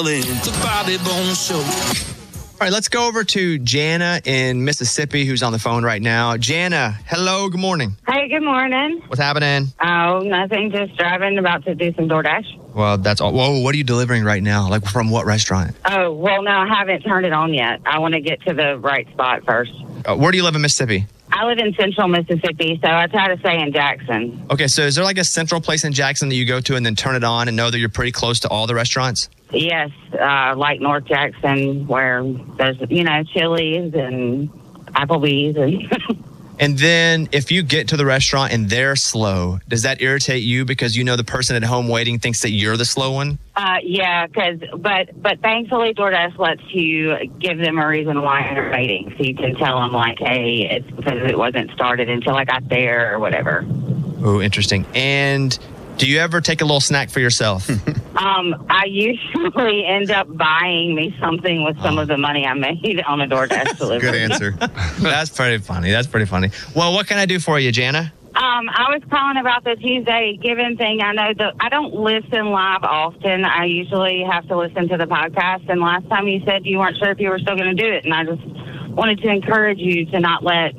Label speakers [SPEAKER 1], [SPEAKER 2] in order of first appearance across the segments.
[SPEAKER 1] The Bobby Bones Show.
[SPEAKER 2] All right, let's go over to Jana in Mississippi, who's on the phone right now. Jana, hello, good morning.
[SPEAKER 3] Hey, good morning.
[SPEAKER 2] What's happening?
[SPEAKER 3] Oh, nothing. Just driving, about to do some DoorDash.
[SPEAKER 2] Well, that's all. Whoa, what are you delivering right now? Like from what restaurant?
[SPEAKER 3] Oh, well, no, I haven't turned it on yet. I want to get to the right spot first.
[SPEAKER 2] Where do you live in Mississippi?
[SPEAKER 3] I live in central Mississippi, so I try to stay in Jackson.
[SPEAKER 2] Okay, so is there like a central place in Jackson that you go to and then turn it on and know that you're pretty close to all the restaurants?
[SPEAKER 3] Yes, like North Jackson, where there's, Chili's and Applebee's. And
[SPEAKER 2] And then if you get to the restaurant and they're slow, does that irritate you because you know the person at home waiting thinks that you're the slow one?
[SPEAKER 3] Yeah, but thankfully DoorDash lets you give them a reason why you're waiting. So you can tell them like, hey, it's because it wasn't started until I got there or whatever.
[SPEAKER 2] Oh, interesting. And do you ever take a little snack for yourself?
[SPEAKER 3] I usually end up buying me something with some of the money I made on a DoorDash delivery.
[SPEAKER 4] Good answer.
[SPEAKER 2] That's pretty funny. Well, what can I do for you, Jana?
[SPEAKER 3] I was calling about the Tuesday Giving thing. I know that I don't listen live often. I usually have to listen to the podcast. And last time you said you weren't sure if you were still going to do it. And I just wanted to encourage you to not let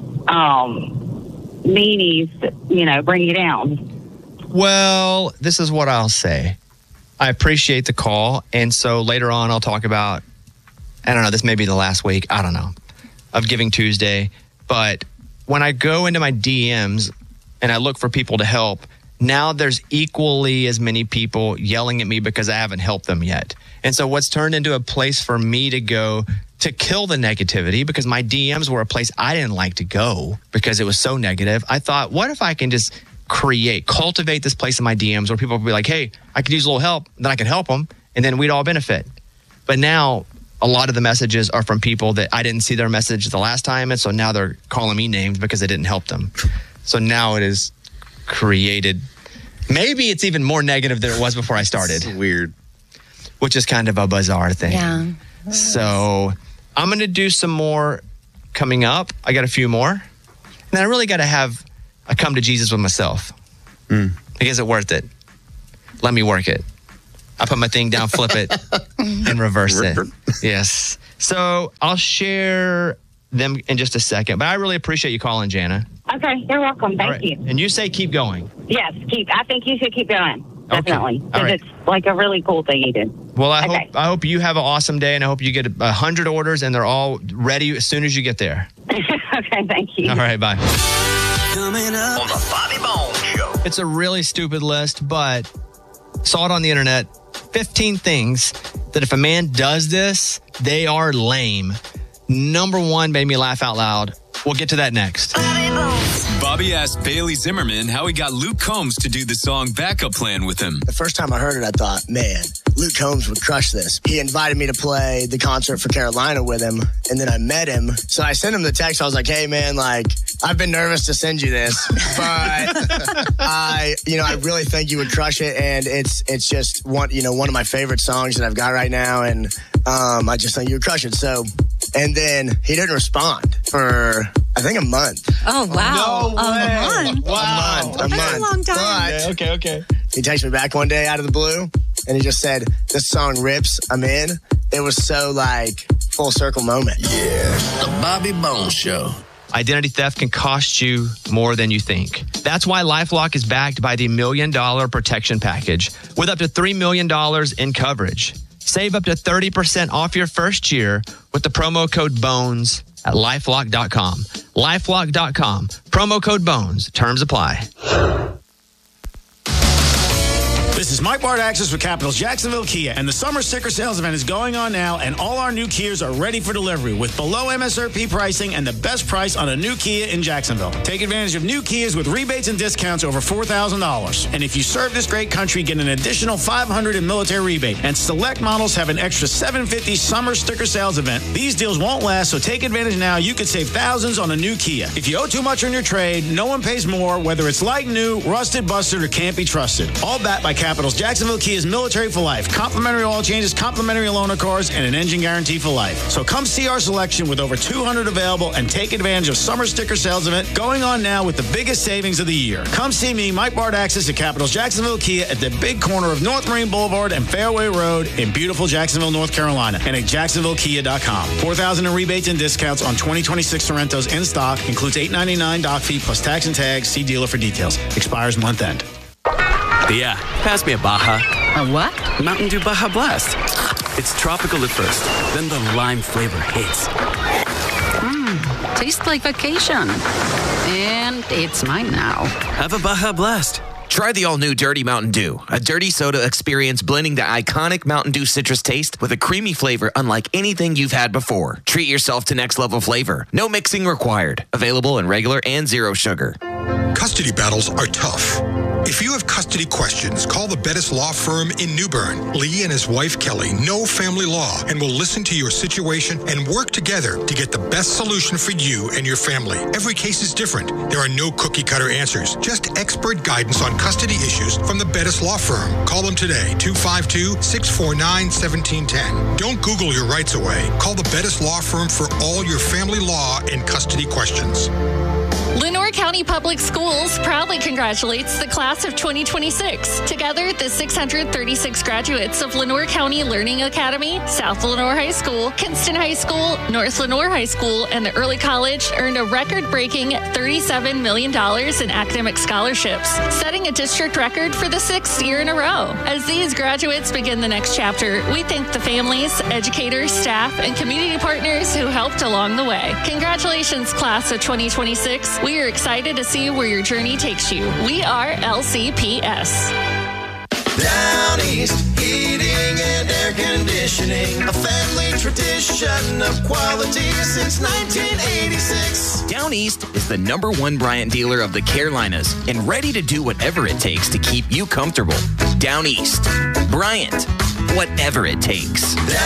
[SPEAKER 3] meanies, bring you down.
[SPEAKER 2] Well, this is what I'll say. I appreciate the call. And so later on, I'll talk about, I don't know, this may be the last week, I don't know, of Giving Tuesday. But when I go into my DMs and I look for people to help, now there's equally as many people yelling at me because I haven't helped them yet. And so what's turned into a place for me to go to kill the negativity, because my DMs were a place I didn't like to go because it was so negative. I thought, what if I can just cultivate this place in my DMs where people will be like, hey, I could use a little help, then I can help them, and then we'd all benefit. But now a lot of the messages are from people that I didn't see their message the last time, and so now they're calling me names because I didn't help them. So now it is created, maybe it's even more negative than it was before I started.
[SPEAKER 4] It's weird.
[SPEAKER 2] Which is kind of a bizarre thing.
[SPEAKER 5] Yeah.
[SPEAKER 2] So I'm going to do some more coming up. I got a few more. And then I really got to have a come to Jesus with myself. Like, is it worth it? Let me work it. I put my thing down, flip it, and reverse it. Yes. So I'll share them in just a second. But I really appreciate you calling, Jana.
[SPEAKER 3] Okay, you're welcome. Thank
[SPEAKER 2] right.
[SPEAKER 3] you.
[SPEAKER 2] And you say keep going.
[SPEAKER 3] Yes, I think you should keep going. Definitely.
[SPEAKER 2] All
[SPEAKER 3] Because
[SPEAKER 2] right.
[SPEAKER 3] it's like a really cool thing you did.
[SPEAKER 2] Well, I hope you have an awesome day, and I hope you get 100 orders and they're all ready as soon as you get there.
[SPEAKER 3] Okay, thank you.
[SPEAKER 2] All right, bye.
[SPEAKER 1] Coming up on the Bobby Bones Show.
[SPEAKER 2] It's a really stupid list, but saw it on the internet. 15 things that if a man does this, they are lame. Number one made me laugh out loud. We'll get to that next.
[SPEAKER 6] Bobby asked Bailey Zimmerman how he got Luke Combs to do the song Backup Plan with him.
[SPEAKER 7] The first time I heard it, I thought, man, Luke Combs would crush this. He invited me to play the concert for Carolina with him, and then I met him. So I sent him the text. I was like, hey, man, I've been nervous to send you this, but I really think you would crush it, and it's just one of my favorite songs that I've got right now, and I just think you would crush it. So, and then he didn't respond for, I think, a month.
[SPEAKER 5] Oh, wow.
[SPEAKER 2] No way.
[SPEAKER 5] A month?
[SPEAKER 2] Wow.
[SPEAKER 7] A month.
[SPEAKER 5] That's a long time.
[SPEAKER 7] But
[SPEAKER 2] Okay.
[SPEAKER 7] he texted me back one day out of the blue, and he just said, this song rips, I'm in. It was so, full circle moment.
[SPEAKER 1] Yeah, the Bobby Bones Show.
[SPEAKER 2] Identity theft can cost you more than you think. That's why LifeLock is backed by the $1 Million Protection Package with up to $3 million in coverage. Save up to 30% off your first year with the promo code BONES at LifeLock.com. LifeLock.com. Promo code BONES. Terms apply.
[SPEAKER 8] This is Mike Bardaxis with Capital's Jacksonville Kia, and the summer sticker sales event is going on now, and all our new Kias are ready for delivery with below MSRP pricing and the best price on a new Kia in Jacksonville. Take advantage of new Kias with rebates and discounts over $4,000. And if you serve this great country, get an additional $500 in military rebate. And select models have an extra $750 summer sticker sales event. These deals won't last, so take advantage now. You could save thousands on a new Kia. If you owe too much on your trade, no one pays more, whether it's like new, rusted, busted, or can't be trusted. All backed by Capital's Jacksonville Kia is military for life. Complimentary oil changes, complimentary loaner cars, and an engine guarantee for life. So come see our selection with over 200 available and take advantage of summer sticker sales event going on now with the biggest savings of the year. Come see me, Mike Bardaxis at Capitals Jacksonville Kia at the big corner of North Marine Boulevard and Fairway Road in beautiful Jacksonville, North Carolina, and at jacksonvillekia.com. $4,000 in rebates and discounts on 2026 Sorrentos in stock. Includes $899 doc fee plus tax and tags. See dealer for details. Expires month end.
[SPEAKER 4] Yeah, pass me a Baja.
[SPEAKER 9] A what?
[SPEAKER 4] Mountain Dew Baja Blast. It's tropical at first, then the lime flavor hits.
[SPEAKER 9] Tastes like vacation. And it's mine now.
[SPEAKER 4] Have a Baja Blast.
[SPEAKER 10] Try the all-new Dirty Mountain Dew, a dirty soda experience blending the iconic Mountain Dew citrus taste with a creamy flavor unlike anything you've had before. Treat yourself to next-level flavor. No mixing required. Available in regular and zero sugar.
[SPEAKER 11] Custody battles are tough. If you have custody questions, call the Bettis Law Firm in New Bern. Lee and his wife, Kelly, know family law and will listen to your situation and work together to get the best solution for you and your family. Every case is different. There are no cookie-cutter answers, just expert guidance on custody issues from the Bettis Law Firm. Call them today, 252-649-1710. Don't Google your rights away. Call the Bettis Law Firm for all your family law and custody questions.
[SPEAKER 12] Lenoir County Public Schools proudly congratulates the class of 2026. Together, the 636 graduates of Lenoir County Learning Academy, South Lenoir High School, Kinston High School, North Lenoir High School, and the Early College earned a record-breaking $37 million in academic scholarships, setting a district record for the 6th year in a row. As these graduates begin the next chapter, we thank the families, educators, staff, and community partners who helped along the way. Congratulations, class of 2026. We are excited to see where your journey takes you. We are LCPS.
[SPEAKER 13] Down East Heating and Air Conditioning, a family tradition of quality since 1986.
[SPEAKER 10] Down East is the #1 Bryant dealer of the Carolinas and ready to do whatever it takes to keep you comfortable. Down East, Bryant, whatever it takes.